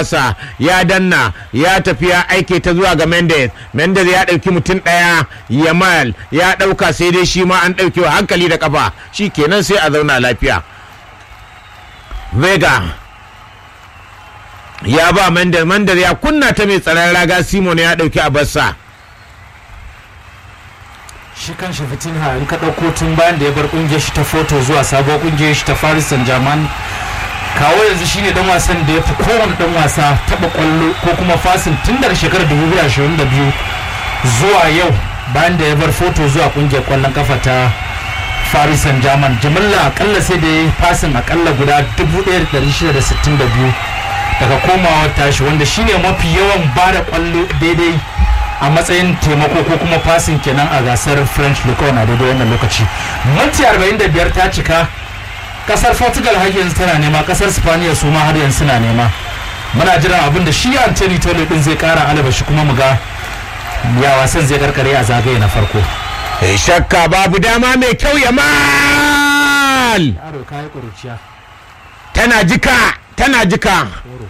kasa ya danna ya tafi ya aike ta zuwa ga Mendes ya ɗauki mutum ɗaya Yamal ya ɗauka sai dai shi ma an ɗauke wa hankali da kafa shi kenan sai a zauna lafiya. Vega ya ba Mendes ya kunna ta mai tsaron raga Simon ya ɗauki a bassa. Shi kan shi Vitinha in ka ɗauko tun bayan da ya bar ƙungiyar shi ta Porto zuwa sabuwar ƙungiyar shi ta Paris Saint-Germain kawo yanzu shine dan wasan da ya fi kowane dan wasa taɓa ƙwallo ko kuma fasin tun daga shekarar 2022 zuwa yau bayan da ya bar Porto zuwa ƙungiyar ƙwallon kafa ta Paris Saint-Germain. Jimilla akalla sai da ya yi fasin akalla guda 1662 daga komawar tashi wanda shine mafi yawan ba da ƙwallo daidai a matsayin taimako ko kuma fasin kenan a gasar French Ligue 1 a daidai wannan lokaci. Minti 45 ta cika, kasar Portugal har yanzu tana nema, kasar Spaniya su ma har yanzu suna nema. Muna jiran abin da shi Anthony Tole din zai kara alabashi kuma mu ga ya wasan zai karkare a zagaye na farko. Shakka babu dama mai kyau Yamal. Yaro kai kuruciya. Tana jika.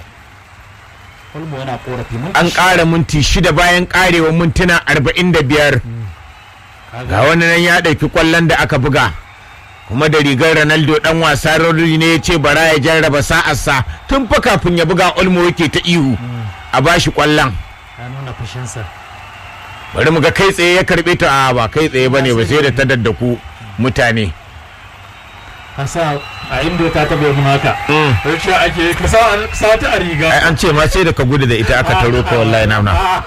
Yana korafi an ƙara minti 6 bayan ƙarewa mintuna 45 ga wani nan ya ɗauki ƙwallon da aka buga kuma da rigar Ronaldo ɗan wasa Rodri ne ya ce bara ya jarraba sa'arsa tun fa kafin ya buga Olmo yake ta ihu a bashi ƙwallon. Ya nuna fushinsa. Bari mu ga kai tsaye ya karɓe ta a ba kai tsaye bane ba sai da ta daddaku mutane. Kasa a inda ta taɓa mun haka. Rikiya ake ka sa ta a riga. Ai an ce ma sai da ka gudu da ita aka taro ka wallahi na.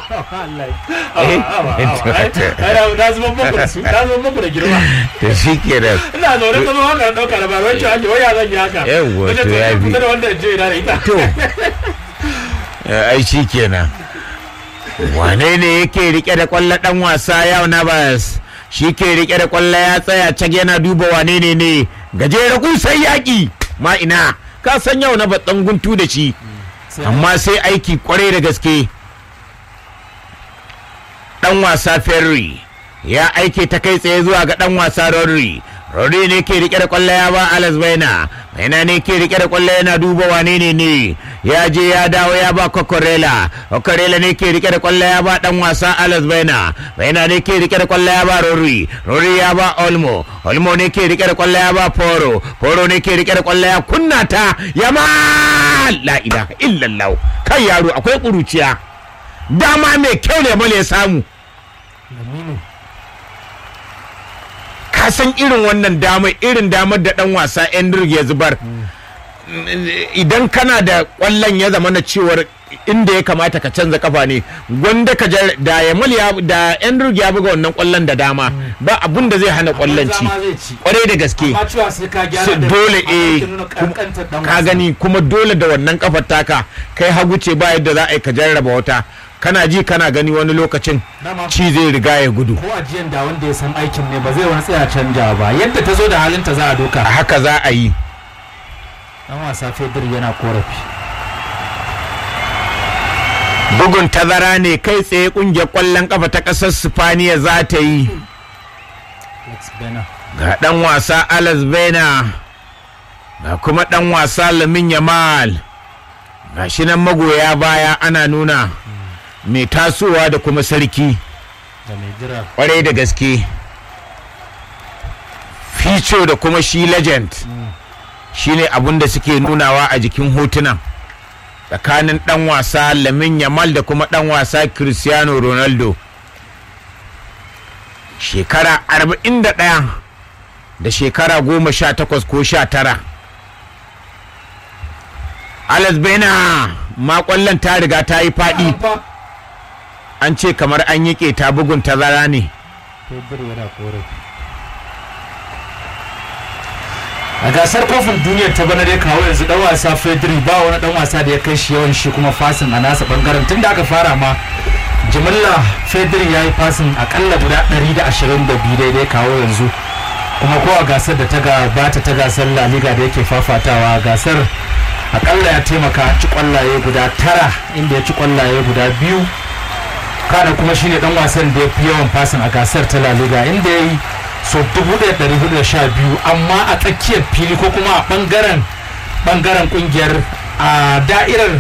Na zama muku da girma. To shi ke da. Ina zaune ka zo haka ɗauka da baron ci ake waya zan yi haka. Yawwa to ya bi. Kusa da wanda je ina da ita. To. Ai shi kenan. Wane ne yake rike da ƙwallon ɗan wasa yau na bas? Shi ke rike da ƙwallo ya tsaya cak yana duba wane ne gajere kusan yaƙi ma ina ka san yau na batsan guntu da shi amma sai aiki kwarai da gaske. Dan wasa Ferri ya aike ta kai tsaye zuwa ga dan wasa Rodri ne ke rike da ƙwallo ya ba Alex Baina ne ke rike da ƙwallo yana duba wane ne ya je ya dawo ya ba Cucurella ne ke rike da ƙwallo ya ba dan wasa Alex Baina ne ke rike da ƙwallo ya ba Rodri ya ba Olmo ne ke rike da ƙwallo ya ba Poro ne ke rike da ƙwallo ya kunna ta Yamal. La ilaha illallah kai yaro akwai kuruciya dama mai kyau ne male samu. Ka san irin wannan damar da dan wasa Endrick ya zubar idan kana da kwallon ya zama na cewar inda ya kamata ka canza kafa ne gwanda ka da Yamal da Endrick ya buga wannan kwallon da dama ba abun da zai hana kwallon ci kwarai da gaske dole ka gani kuma dole da wannan kafar taka kai hagu ce ba yadda za a yi ka jarraba wata kana ji kana gani wani lokacin ci zai riga ya gudu ko ajiyan da wanda ya san aikin ne ba zai wani tsaya canja ba yadda ta zo da halinta za a doka haka za a yi. Dan wasa Fedri yana korafi. Bugun tazara ne kai tsaye kungiyar kwallon kafa ta kasar Spaniya za ta yi. Ga dan wasa Alex Baina ga kuma dan wasa Lamine Yamal ga shi nan magoya baya ana nuna mai tasowa da kuma sarki kwarai da gaske fico da kuma shi legend shine abun da suke nunawa a jikin hotunan tsakanin dan wasa Lamine Yamal da kuma dan wasa Cristiano Ronaldo shekara 41 da shekara 18 ko 19. Alex Baina makwallon ta riga ta yi faɗi an ce kamar an yi ta bugun tazara ne. A gasar kofin duniyar ta bana dai kawo yanzu dan wasa Fedri ba wani dan wasa da ya kai shi yawan shi kuma fasin a nasa bangaren tun da aka fara ma jimilla Fedri ya yi fasin akalla guda 122 daidai kawo yanzu kuma ko a gasar da ta gabata ta gasar La Liga da yake fafatawa gasar akalla ya taimaka ci kwallaye guda 9 inda ya ci kwallaye guda 2 kada kuma shine dan wasan da ya fi yawan fasin a gasar ta La Liga inda ya yi so 1412 amma a tsakiyar fili ko kuma a bangaren kungiyar a da'irar